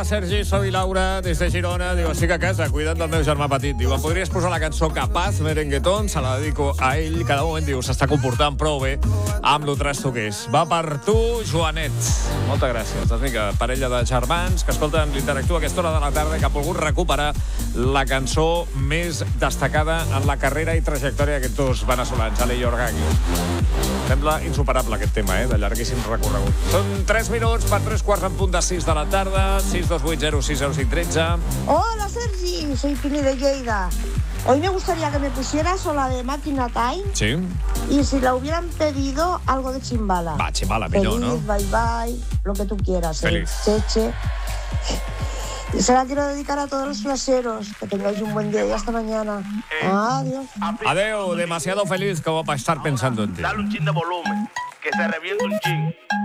Sergi, soy Laura, des de Girona. Diu, estic a casa, cuidant del meu germà petit. Diu, em podries posar la cançó Capaz, Merenguetón? Se la dedico a ell. Cada moment, diu, s'està comportant prou bé amb lo trasto que és. Va per tu, Joanet. Moltes gràcies. Doncs vinga, parella de germans que escolten l'Interactua a aquesta hora de la tarda, que ha volgut recuperar la cançó més destacada en la carrera i trajectòria d'aquests dos veneçolans, Ale i Orgagui. Sembla insuperable aquest tema, de llarguíssim recorregut. Són 3 minuts per 3 quarts en punt de 6 de la tarda. 628060513. Hola, Sergi. Soy Pili de Lleida. Hoy me gustaría que me pusieras o la de Máquina Time. Sí. Y si la hubieran pedido, algo de Chimbala. Va, Chimbala, millor, Feliz, no? Bye bye, lo que tú quieras. Feliz. Cheche. Y se la quiero dedicar a todos los flaseros. Que tengáis un buen día y hasta mañana. Adiós. Adeu, demasiado feliz como para estar pensando en ti. Dale un chin de volumen, que se revienta un chin.